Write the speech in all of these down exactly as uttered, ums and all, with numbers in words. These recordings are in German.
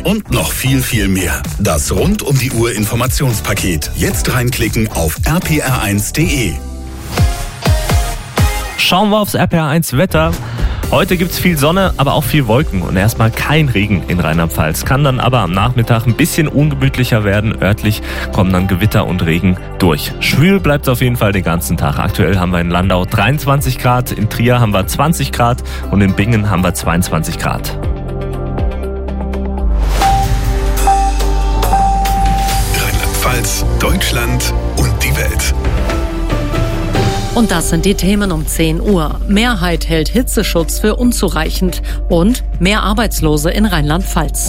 und noch viel, viel mehr. Das rund um die Uhr Informationspaket. Jetzt reinklicken auf r p r eins punkt d e. Schauen wir aufs R P R eins Wetter. Heute gibt es viel Sonne, aber auch viel Wolken und erstmal kein Regen in Rheinland-Pfalz. Kann dann aber am Nachmittag ein bisschen ungemütlicher werden. Örtlich kommen dann Gewitter und Regen durch. Schwül bleibt es auf jeden Fall den ganzen Tag. Aktuell haben wir in Landau dreiundzwanzig Grad, in Trier haben wir zwanzig Grad und in Bingen haben wir zweiundzwanzig Grad. Rheinland-Pfalz, Deutschland und die Welt. Und das sind die Themen um zehn Uhr. Mehrheit hält Hitzeschutz für unzureichend und mehr Arbeitslose in Rheinland-Pfalz.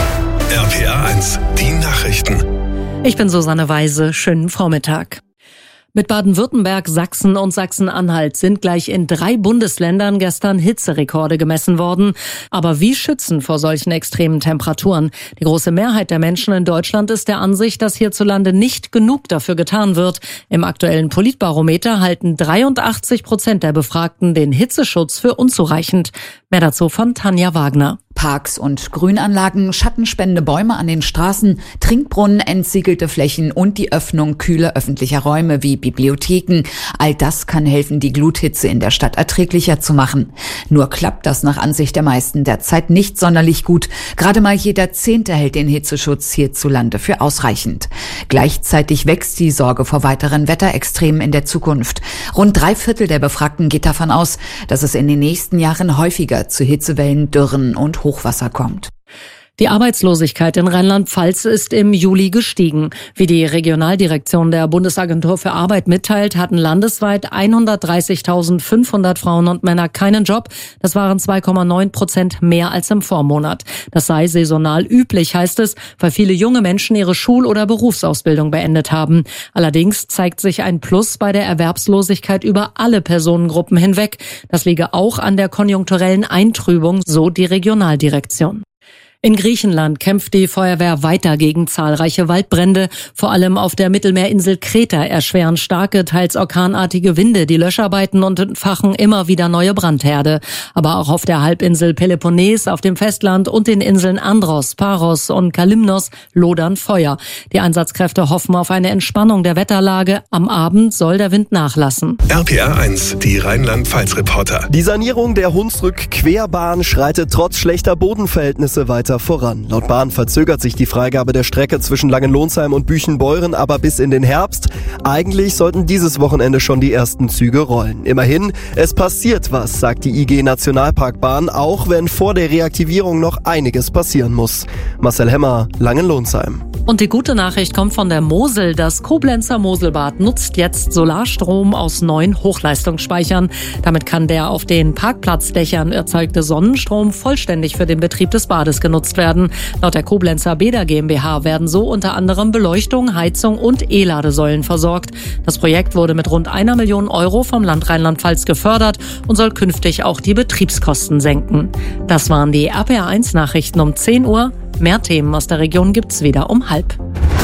R P R eins, die Nachrichten. Ich bin Susanne Weise, schönen Vormittag. Mit Baden-Württemberg, Sachsen und Sachsen-Anhalt sind gleich in drei Bundesländern gestern Hitzerekorde gemessen worden. Aber wie schützen vor solchen extremen Temperaturen? Die große Mehrheit der Menschen in Deutschland ist der Ansicht, dass hierzulande nicht genug dafür getan wird. Im aktuellen Politbarometer halten dreiundachtzig Prozent der Befragten den Hitzeschutz für unzureichend. Mehr dazu von Tanja Wagner. Parks und Grünanlagen, schattenspendende Bäume an den Straßen, Trinkbrunnen, entsiegelte Flächen und die Öffnung kühler öffentlicher Räume wie Bibliotheken. All das kann helfen, die Gluthitze in der Stadt erträglicher zu machen. Nur klappt das nach Ansicht der meisten derzeit nicht sonderlich gut. Gerade mal jeder Zehnte hält den Hitzeschutz hierzulande für ausreichend. Gleichzeitig wächst die Sorge vor weiteren Wetterextremen in der Zukunft. Rund drei Viertel der Befragten geht davon aus, dass es in den nächsten Jahren häufiger zu Hitzewellen, Dürren und Hochwasser kommt. Die Arbeitslosigkeit in Rheinland-Pfalz ist im Juli gestiegen. Wie die Regionaldirektion der Bundesagentur für Arbeit mitteilt, hatten landesweit hundertdreißigtausendfünfhundert Frauen und Männer keinen Job. Das waren zwei Komma neun Prozent mehr als im Vormonat. Das sei saisonal üblich, heißt es, weil viele junge Menschen ihre Schul- oder Berufsausbildung beendet haben. Allerdings zeigt sich ein Plus bei der Erwerbslosigkeit über alle Personengruppen hinweg. Das liege auch an der konjunkturellen Eintrübung, so die Regionaldirektion. In Griechenland kämpft die Feuerwehr weiter gegen zahlreiche Waldbrände. Vor allem auf der Mittelmeerinsel Kreta erschweren starke, teils orkanartige Winde die Löscharbeiten und entfachen immer wieder neue Brandherde. Aber auch auf der Halbinsel Peloponnes, auf dem Festland und den Inseln Andros, Paros und Kalymnos lodern Feuer. Die Einsatzkräfte hoffen auf eine Entspannung der Wetterlage. Am Abend soll der Wind nachlassen. R P R eins, die Rheinland-Pfalz-Reporter. Die Sanierung der Hunsrück-Querbahn schreitet trotz schlechter Bodenverhältnisse weiter voran. Laut Bahn verzögert sich die Freigabe der Strecke zwischen Langenlonsheim und Büchenbeuren aber bis in den Herbst. Eigentlich sollten dieses Wochenende schon die ersten Züge rollen. Immerhin, es passiert was, sagt die I G Nationalparkbahn, auch wenn vor der Reaktivierung noch einiges passieren muss. Marcel Hemmer, Langenlonsheim. Und die gute Nachricht kommt von der Mosel. Das Koblenzer Moselbad nutzt jetzt Solarstrom aus neuen Hochleistungsspeichern. Damit kann der auf den Parkplatzdächern erzeugte Sonnenstrom vollständig für den Betrieb des Bades genutzt werden. Laut der Koblenzer Bäder GmbH werden so unter anderem Beleuchtung, Heizung und E-Ladesäulen versorgt. Das Projekt wurde mit rund einer Million Euro vom Land Rheinland-Pfalz gefördert und soll künftig auch die Betriebskosten senken. Das waren die R P R eins Nachrichten um zehn Uhr. Mehr Themen aus der Region gibt's wieder um halb.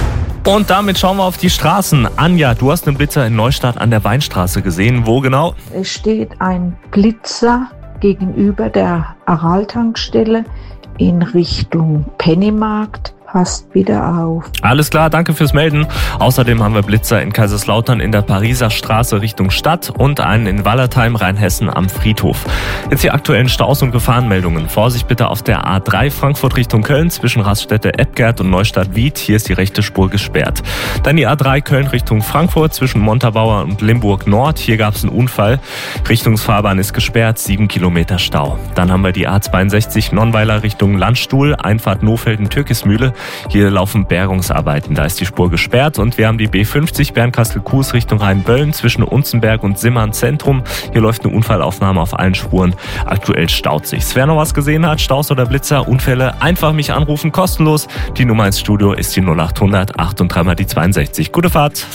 Und damit schauen wir auf die Straßen. Anja, du hast einen Blitzer in Neustadt an der Weinstraße gesehen. Wo genau? Es steht ein Blitzer gegenüber der Aral-Tankstelle in Richtung Pennymarkt. Passt wieder auf. Alles klar, danke fürs Melden. Außerdem haben wir Blitzer in Kaiserslautern in der Pariser Straße Richtung Stadt und einen in Wallertheim, Rheinhessen am Friedhof. Jetzt die aktuellen Staus- und Gefahrenmeldungen. Vorsicht bitte auf der A drei Frankfurt Richtung Köln zwischen Raststätte-Eppgert und Neustadt-Wied. Hier ist die rechte Spur gesperrt. Dann die A drei Köln Richtung Frankfurt zwischen Montabaur und Limburg Nord. Hier gab es einen Unfall. Richtungsfahrbahn ist gesperrt, sieben Kilometer Stau. Dann haben wir die A zweiundsechzig Nonnweiler Richtung Landstuhl, Einfahrt Nofelden-Türkismühle. Hier laufen Bergungsarbeiten, da ist die Spur gesperrt. Und wir haben die B fünfzig Bernkastel-Kues Richtung Rheinböllen zwischen Unzenberg und Simmern Zentrum. Hier läuft eine Unfallaufnahme auf allen Spuren. Aktuell staut sich's. Wer noch was gesehen hat, Staus oder Blitzer, Unfälle, einfach mich anrufen, kostenlos. Die Nummer ins Studio ist die null achthundert acht und drei mal die zweiundsechzig. Gute Fahrt.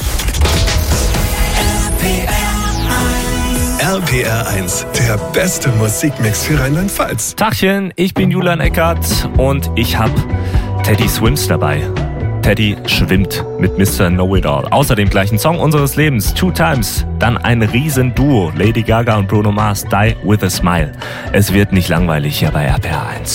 R P R eins, der beste Musikmix für Rheinland-Pfalz. Tachchen, ich bin Julian Eckert und ich hab Teddy Swims dabei. Teddy schwimmt mit Mister Know-It-All. Außerdem gleichen Song unseres Lebens, Two Times. Dann ein Riesenduo, Lady Gaga und Bruno Mars, Die With A Smile. Es wird nicht langweilig hier bei R P R eins.